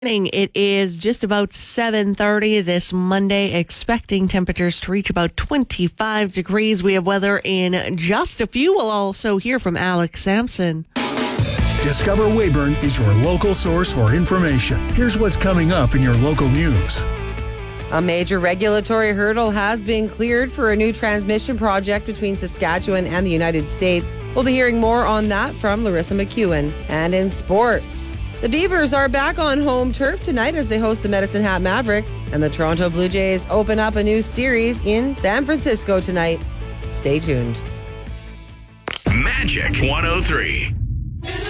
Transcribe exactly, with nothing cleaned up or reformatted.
It is just about seven thirty this Monday, expecting temperatures to reach about twenty-five degrees. We have weather in just a few. We'll also hear from Alex Sampson. Discover Weyburn is your local source for information. Here's what's coming up in your local news. A major regulatory hurdle has been cleared for a new transmission project between Saskatchewan and the United States. We'll be hearing more on that from Larissa McEwen. And in sports, the Beavers are back on home turf tonight as they host the Medicine Hat Mavericks, and the Toronto Blue Jays open up a new series in San Francisco tonight. Stay tuned. Magic one oh three.